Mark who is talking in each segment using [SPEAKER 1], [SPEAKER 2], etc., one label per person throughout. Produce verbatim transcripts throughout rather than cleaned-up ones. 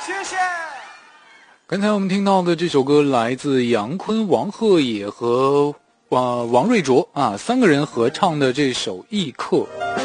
[SPEAKER 1] 谢谢。
[SPEAKER 2] 刚才我们听到的这首歌来自杨坤、王鹤野和呃王瑞卓啊三个人合唱的这首《异客》。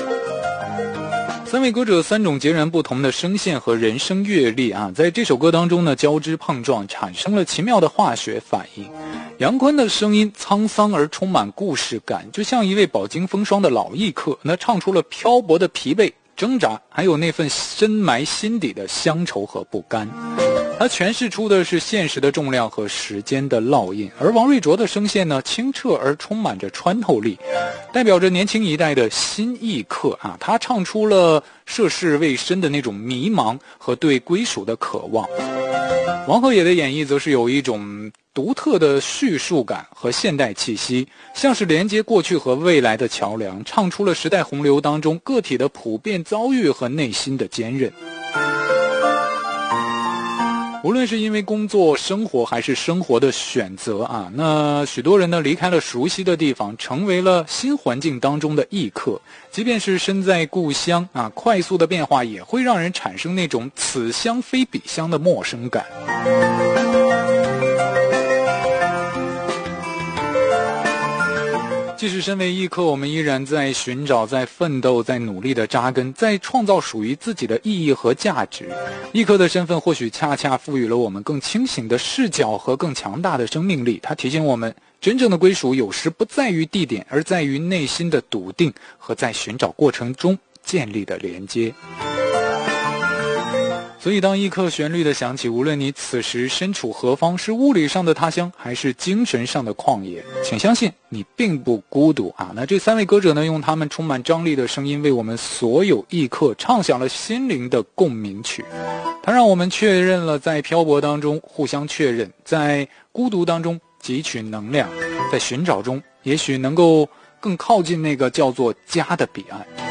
[SPEAKER 2] 三位歌者三种截然不同的声线和人生阅历啊，在这首歌当中呢交织碰撞，产生了奇妙的化学反应。杨坤的声音沧桑而充满故事感，就像一位饱经风霜的老艺客，那唱出了漂泊的疲惫、挣扎，还有那份深埋心底的乡愁和不甘。他诠释出的是现实的重量和时间的烙印，而王瑞卓的声线呢，清澈而充满着穿透力，代表着年轻一代的新艺客啊。他唱出了涉世未深的那种迷茫和对归属的渴望。王鹤野的演绎则是有一种独特的叙述感和现代气息，像是连接过去和未来的桥梁，唱出了时代洪流当中个体的普遍遭遇和内心的坚韧。无论是因为工作、生活还是生活的选择啊，那许多人呢离开了熟悉的地方，成为了新环境当中的异客。即便是身在故乡啊，快速的变化也会让人产生那种此乡非彼乡的陌生感。即使身为异客，我们依然在寻找、在奋斗、在努力的扎根，在创造属于自己的意义和价值。异客的身份或许恰恰赋予了我们更清醒的视角和更强大的生命力。它提醒我们，真正的归属有时不在于地点，而在于内心的笃定和在寻找过程中建立的连接。所以当异客旋律的响起，无论你此时身处何方，是物理上的他乡还是精神上的旷野，请相信你并不孤独啊！那这三位歌者呢，用他们充满张力的声音为我们所有异客唱响了心灵的共鸣曲。它让我们确认了在漂泊当中互相确认，在孤独当中汲取能量，在寻找中也许能够更靠近那个叫做家的彼岸。